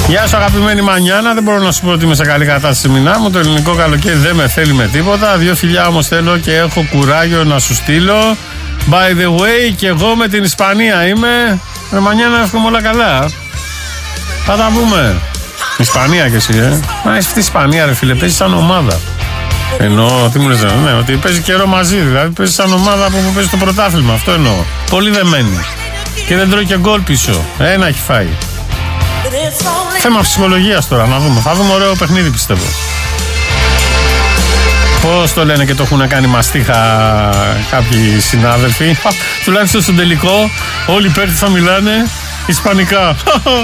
Γεια σου αγαπημένη Μανιάνα, δεν μπορώ να σου πω ότι είμαι σε καλή κατάσταση μηνά μου. Το ελληνικό καλοκαίρι δεν με θέλει με τίποτα. 2 φιλιά όμως θέλω και έχω κουράγιο να σου στείλω. By the way, και εγώ με την Ισπανία είμαι. Μανιάνα, εύχομαι όλα καλά. Θα τα πούμε. Ισπανία κι εσύ, Μα είσαι αυτή η Ισπανία, ρε φίλε, παίζει σαν ομάδα. Εννοώ, τι μου λες, ναι, ότι παίζει καιρό μαζί, δηλαδή παίζει σαν ομάδα που παίζει το πρωτάθλημα. Αυτό εννοώ. Πολύ δεμένη. Και δεν τρώει και γκολ πίσω. Ένα έχει φάει. Θέμα ψυχολογίας τώρα, να δούμε. Θα δούμε ωραίο παιχνίδι, πιστεύω. Πώς το λένε και το έχουν κάνει μαστίχα κάποιοι συνάδελφοι. Τουλάχιστον στον τελικό όλοι οι παίκτες θα μιλάνε ισπανικά.